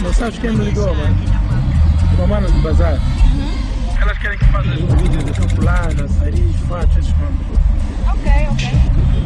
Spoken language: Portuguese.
Não sabes quem me ligou, mano? Uma mana do bazar. Elas querem que faças um vídeo de chocolate, açaí, fatos, mano. Ok.